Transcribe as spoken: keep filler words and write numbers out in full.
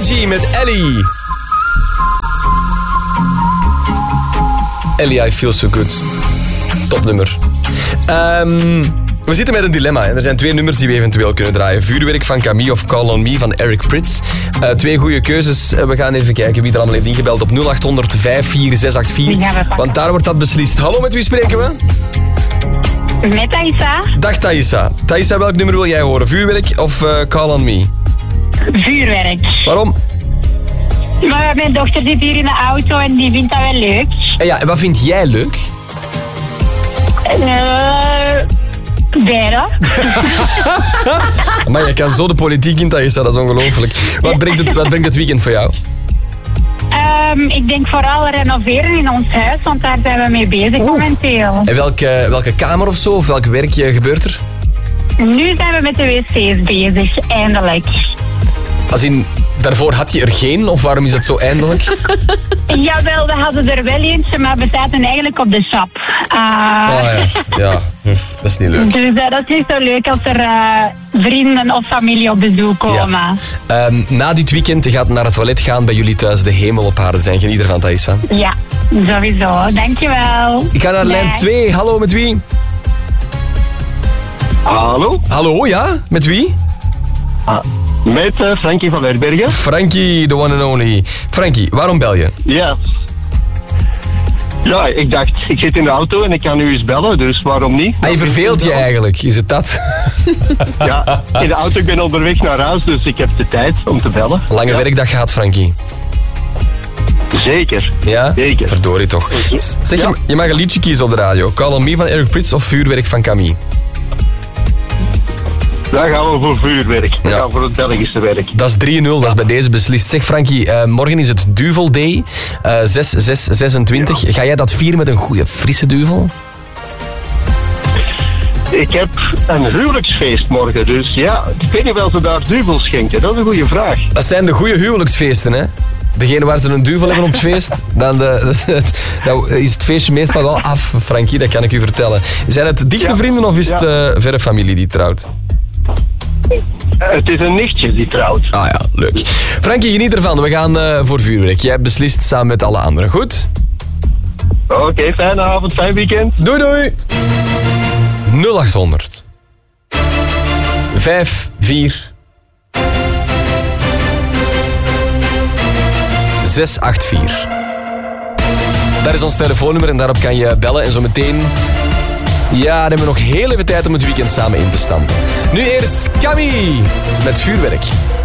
G met Ellie. Ellie, I Feel So Good. Topnummer. Um, we zitten met een dilemma. Hè. Er zijn twee nummers die we eventueel kunnen draaien. Vuurwerk van Camille of Call On Me van Eric Prydz. Uh, twee goede keuzes. Uh, we gaan even kijken wie er allemaal heeft ingebeld op nul acht honderd vijf vier zes acht vier. Want daar wordt dat beslist. Hallo, met wie spreken we? Met Thaisa. Dag Thaisa. Thaisa, welk nummer wil jij horen? Vuurwerk of uh, Call On Me? Vuurwerk. Waarom? Maar mijn dochter zit hier in de auto en die vindt dat wel leuk. En ja, en wat vind jij leuk? Uh, beide. Maar je kan zo de politiek in, Thaisa, dat is ongelooflijk. Wat brengt het, wat brengt het weekend voor jou? Um, ik denk vooral renoveren in ons huis, want daar zijn we mee bezig Oeh. momenteel. En welke, welke kamer of zo, of welk werkje gebeurt er? Nu zijn we met de wc's bezig, eindelijk. Als in, daarvoor had je er geen, of waarom is dat zo eindelijk? Jawel, we hadden er wel eentje, maar we zaten eigenlijk op de shop. Uh, Oh ja, ja. Dat is niet leuk. Dus uh, dat is niet zo leuk als er uh, vrienden of familie op bezoek komen. Ja. Um, na dit weekend gaat naar het toilet gaan bij jullie thuis de hemel op aarde zijn. Geniet ervan, Thaisa. Ja, sowieso. Dankjewel. Ik ga naar Bye. lijn twee. Hallo, met wie? Hallo? Hallo, ja? Met wie? Ah, met uh, Frankie van Werbergen. Frankie, the one and only. Frankie, waarom bel je? Ja. Ja, ik dacht, ik zit in de auto en ik kan u eens bellen, dus waarom niet? Ah, je verveelt je eigenlijk, is het dat? Ja, in de auto, ik ben onderweg naar huis, dus ik heb de tijd om te bellen. Lange Ja. werkdag gehad, Frankie. Zeker. Ja? Zeker. Verdorie toch. Zeg, Ja. je, je mag een liedje kiezen op de radio. Call On Me van Eric Prydz of Vuurwerk van Camille? Daar gaan we voor vuurwerk. We Ja. gaan voor het Belgische werk. Dat is drie nul, dat is bij deze beslist. Zeg Frankie, uh, morgen is het Duvel Day, uh, zes zes zesentwintig. Ga jij dat vieren met een goede frisse duvel? Ik heb een huwelijksfeest morgen, dus ja, ik weet niet wel ze daar duvels schenken. Dat is een goede vraag. Dat zijn de goede huwelijksfeesten, hè? Degene waar ze een duvel hebben op het feest, dan, de, dan is het feestje meestal wel af, Frankie, dat kan ik u vertellen. Zijn het dichte Ja. vrienden of is het Ja. uh, verre familie die trouwt? Het is een nichtje die trouwt. Ah ja, leuk. Frankie, geniet ervan. We gaan uh, voor vuurwerk. Jij beslist samen met alle anderen, goed? Oké, okay, fijne avond, fijn weekend. Doei doei! nul acht honderd vijf vier zes acht vier. Daar is ons telefoonnummer en daarop kan je bellen. En zo meteen... Ja, dan hebben we nog heel even tijd om het weekend samen in te stampen. Nu eerst Camille met Vuurwerk.